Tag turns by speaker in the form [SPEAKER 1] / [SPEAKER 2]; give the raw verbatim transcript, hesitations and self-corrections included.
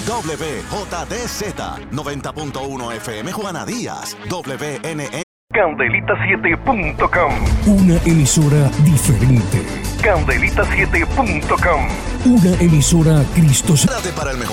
[SPEAKER 1] W J D Z noventa punto uno F M Juana Díaz, W N E
[SPEAKER 2] Candelita siete punto com.
[SPEAKER 3] Una emisora diferente.
[SPEAKER 2] Candelita siete punto com.
[SPEAKER 3] Una emisora Cristo
[SPEAKER 1] para el mejor